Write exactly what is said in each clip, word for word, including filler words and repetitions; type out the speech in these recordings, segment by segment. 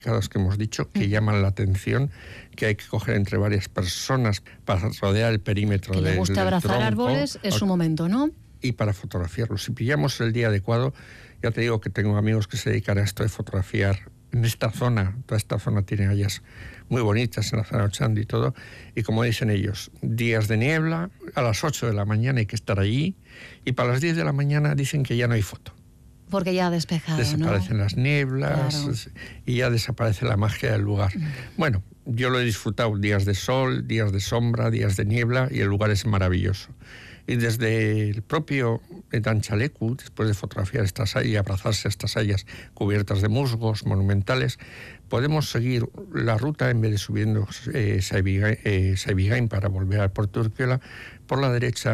que hemos dicho, que llaman la atención, que hay que coger entre varias personas para rodear el perímetro del, que le gusta del abrazar tronco, árboles, es su momento, ¿no? Y para fotografiarlos. Si pillamos el día adecuado, ya te digo que tengo amigos que se dedican a esto de fotografiar en esta zona. Toda esta zona tiene hayas muy bonitas en la zona de Ochandi y todo, y como dicen ellos, días de niebla, a las ocho de la mañana hay que estar allí, y para las diez de la mañana dicen que ya no hay foto. Porque ya ha despejado, Desaparecen ¿no? las nieblas, Claro. y ya desaparece la magia del lugar. Mm. Bueno, yo lo he disfrutado, días de sol, días de sombra, días de niebla, y el lugar es maravilloso. Y desde el propio Etanchalecu, después de fotografiar estas hayas y abrazarse a estas hayas cubiertas de musgos monumentales, podemos seguir la ruta en vez de subiendo eh, Saibigain, eh, Saibigain para volver al puerto de Urkiola. Por la derecha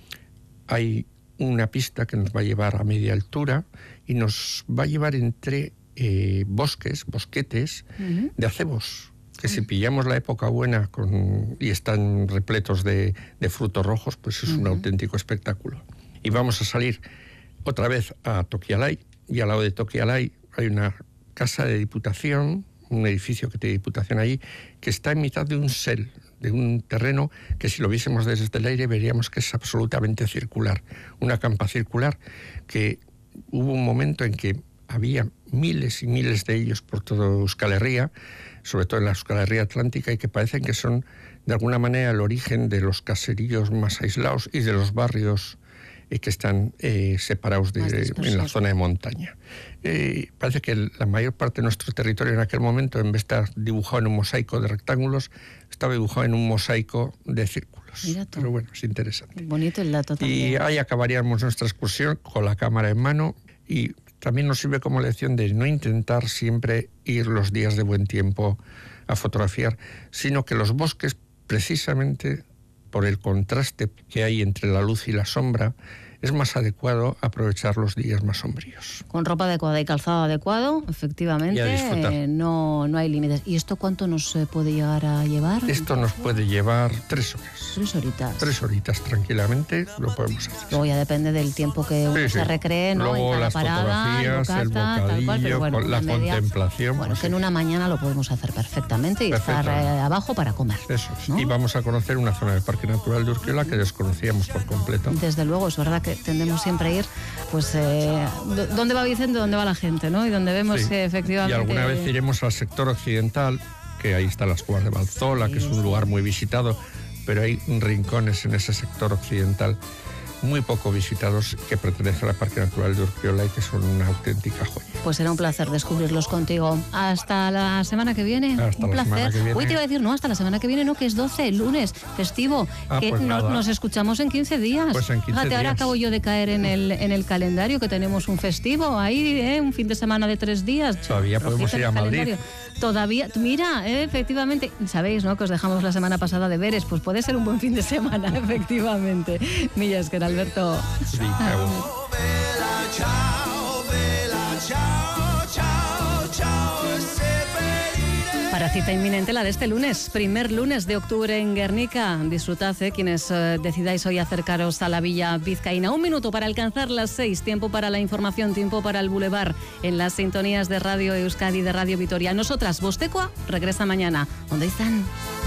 hay una pista que nos va a llevar a media altura y nos va a llevar entre eh, bosques, bosquetes uh-huh. de acebos, que si pillamos la época buena con, y están repletos de, de frutos rojos, pues es uh-huh. un auténtico espectáculo. Y vamos a salir otra vez a Tokialai, y al lado de Tokialai hay una casa de diputación, un edificio que tiene diputación allí, que está en mitad de un sel, de un terreno que si lo viésemos desde el aire veríamos que es absolutamente circular, una campa circular que hubo un momento en que había miles y miles de ellos por toda Euskal Herria, sobre todo en la Euskal Herria Atlántica, y que parecen que son de alguna manera el origen de los caseríos más aislados y de los barrios eh, que están eh, separados de, en la zona de montaña. Eh, parece que la mayor parte de nuestro territorio en aquel momento, en vez de estar dibujado en un mosaico de rectángulos, estaba dibujado en un mosaico de círculos. Pero bueno, es interesante. Bonito el dato también. Y ahí acabaríamos nuestra excursión con la cámara en mano, y también nos sirve como lección de no intentar siempre ir los días de buen tiempo a fotografiar, sino que los bosques, precisamente por el contraste que hay entre la luz y la sombra, es más adecuado aprovechar los días más sombríos. Con ropa adecuada y calzado adecuado, efectivamente, eh, no, no hay límites. ¿Y esto cuánto nos eh, puede llegar a llevar? Esto nos puede llevar tres horas. Tres horitas. Tres horitas tranquilamente lo podemos hacer. Luego ya depende del tiempo que uno sí, se sí. recree, ¿no? Luego en cada las parada, fotografías, bocata, el bocadillo, tal cual, pero bueno, la media, contemplación. Bueno, pues que sí. en una mañana lo podemos hacer perfectamente y estar eh, abajo para comer. Eso es. ¿no? Y vamos a conocer una zona del Parque Natural de Urkiola que desconocíamos por completo. Desde luego, es verdad que tendemos siempre a ir, pues, eh, ¿dónde va Vicente? ¿Dónde va la gente? ¿no? Y donde vemos sí. que efectivamente... Y alguna vez iremos al sector occidental, que ahí están las cuevas de Valzola, sí, que es un lugar muy visitado, pero hay rincones en ese sector occidental muy poco visitados que pertenecen al Parque Natural de Urkiola y que son una auténtica joya. Pues será un placer descubrirlos contigo. Hasta la semana que viene. Hasta un la placer. semana que viene. Hoy te iba a decir, no, hasta la semana que viene, no, que es doce, lunes, festivo. Ah, que pues no, nada. nos escuchamos en quince días. Pues en quince Fíjate, días. ahora acabo yo de caer en el, en el calendario, que tenemos un festivo ahí, ¿eh? Un fin de semana de tres días. Todavía podemos ir a Madrid. Todavía, mira, eh, efectivamente, sabéis, ¿no?, que os dejamos la semana pasada de veres, pues puede ser un buen fin de semana, efectivamente. Milla esker, Alberto. Sí, chao. Para cita inminente la de este lunes, primer lunes de octubre en Guernica. Disfrutad, eh, quienes eh, decidáis hoy acercaros a la Villa Vizcaína. Un minuto para alcanzar las seis, tiempo para la información, tiempo para el Boulevard en las sintonías de Radio Euskadi, de Radio Vitoria. Nosotras, Bostecoa, regresa mañana. ¿Dónde están?